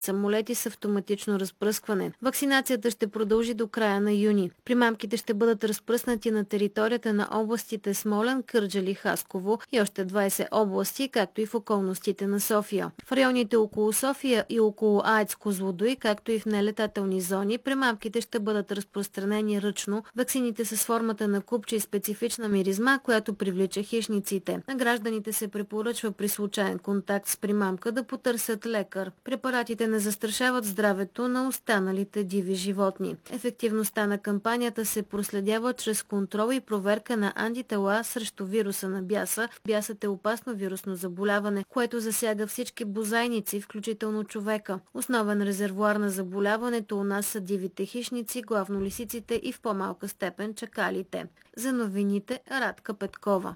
самолети с автоматично разпръскване. Вакцинацията ще продължи до края на юни. Примамките ще бъдат разпръснати на територията на областите Смолян, Кърджали, Хасково и още 20 области, както и в околностите на София. В районите около София и около АЕЦ Козлодуй, както и в нелетателни зони, примамките ще бъдат разпространени ръчно. Ваксините с формата на купче и специфична миризма, която привлича хищниците. На гражданите се препоръчва при случайен контакт с примамка да потърсят лекар. Препаратите не застрашават здравето на останалите диви животни. Ефективността на кампанията се проследява чрез контрол и проверка на антитела срещу вируса на бяса. Бясът е опасно вирусно заболяване, което засяга всички бозайници, включително човека. Основен резервоар на заболяването у нас са дивите хищници, главно лисиците и в по-малка степен чакалите. За новините Радка Петкова.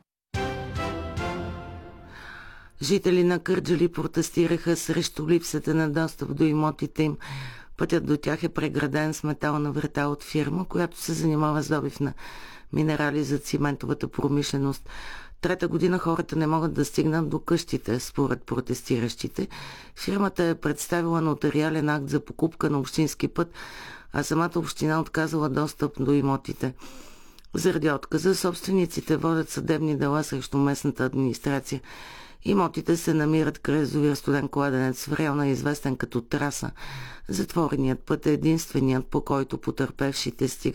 Жители на Кърджали протестираха срещу липсата на достъп до имотите им. Пътят до тях е преграден с метална врата от фирма, която се занимава с добив на минерали за циментовата промишленост. Трета година хората не могат да стигнат до къщите, според протестиращите. Фирмата е представила нотариален акт за покупка на общински път, а самата община отказала достъп до имотите. Заради отказа, собствениците водят съдебни дела срещу местната администрация. Имотите се намират край язовир Студен кладенец в района, известен като Траса. Затвореният път е единственият, по който потърпевшите стигат